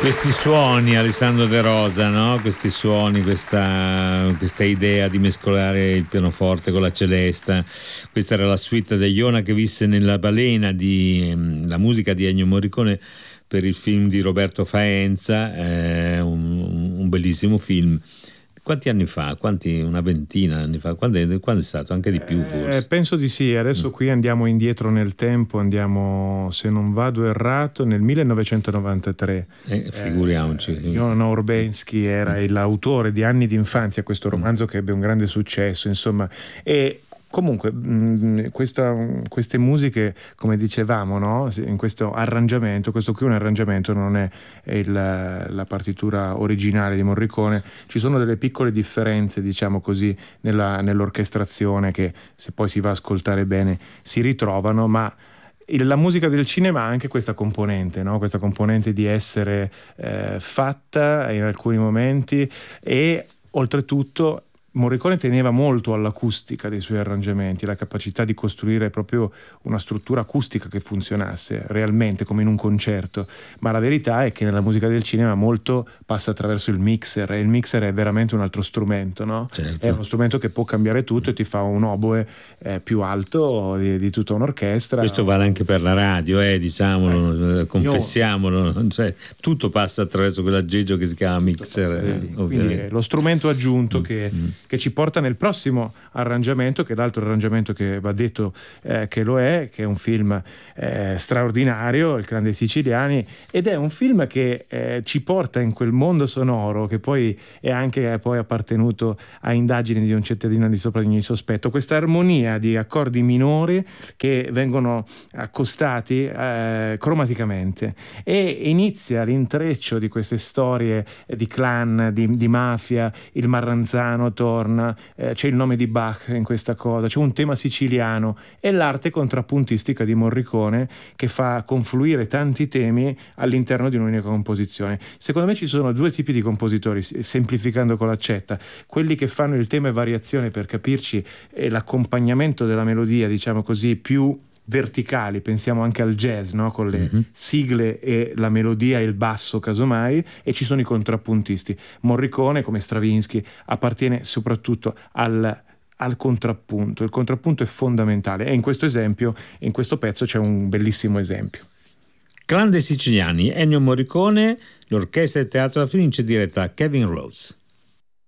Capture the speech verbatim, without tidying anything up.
Questi suoni, Alessandro De Rosa, no? Questi suoni, questa, questa idea di mescolare il pianoforte con la celesta. Questa era la suite di Iona che visse nella balena, di, la musica di Ennio Morricone per il film di Roberto Faenza, eh, un, un bellissimo film. Quanti anni fa? Quanti? Una ventina anni fa? Quando è, quando è stato? Anche di più forse? Eh, penso di sì. Adesso mm. qui andiamo indietro nel tempo, andiamo, se non vado errato, nel millenovecentonovantatré. Eh, figuriamoci. Eh, Johann Urbensky era mm. l'autore di Anni d'infanzia, questo romanzo mm. che ebbe un grande successo, insomma. E comunque mh, questa, queste musiche, come dicevamo, no? In questo arrangiamento, questo qui è un arrangiamento, non è il, la partitura originale di Morricone, ci sono delle piccole differenze, diciamo così, nella, nell'orchestrazione che, se poi si va a ascoltare bene, si ritrovano, ma la musica del cinema ha anche questa componente, no? Questa componente di essere eh, fatta in alcuni momenti, e oltretutto Morricone teneva molto all'acustica dei suoi arrangiamenti, la capacità di costruire proprio una struttura acustica che funzionasse realmente come in un concerto, ma la verità è che nella musica del cinema molto passa attraverso il mixer, e il mixer è veramente un altro strumento, no? Certo. È uno strumento che può cambiare tutto e ti fa un oboe eh, più alto di, di tutta un'orchestra. Questo vale anche per la radio, eh, diciamolo, eh, confessiamolo, io... cioè, tutto passa attraverso quell'aggeggio che si chiama mixer. Sì, eh, quindi è lo strumento aggiunto mm. che mm. che ci porta nel prossimo arrangiamento, che è l'altro arrangiamento che va detto eh, che lo è, che è un film eh, straordinario, Il Clan dei Siciliani, ed è un film che eh, ci porta in quel mondo sonoro che poi è anche poi appartenuto a indagini di un cittadino di sopra di ogni sospetto, questa armonia di accordi minori che vengono accostati eh, cromaticamente, e inizia l'intreccio di queste storie di clan, di, di mafia, il Marranzano torna, Eh, c'è il nome di Bach in questa cosa, c'è un tema siciliano, e l'arte contrappuntistica di Morricone che fa confluire tanti temi all'interno di un'unica composizione. Secondo me ci sono due tipi di compositori, semplificando con l'accetta: quelli che fanno il tema e variazione per capirci, e l'accompagnamento della melodia, diciamo così, più verticali, pensiamo anche al jazz, no? Con le mm-hmm. sigle e la melodia e il basso casomai, e ci sono i contrappuntisti. Morricone, come Stravinsky, appartiene soprattutto al, al contrappunto. Il contrappunto è fondamentale, e in questo esempio, in questo pezzo c'è un bellissimo esempio. Clan dei Siciliani, Ennio Morricone, l'orchestra del Teatro La Fenice diretta da Kevin Rhodes.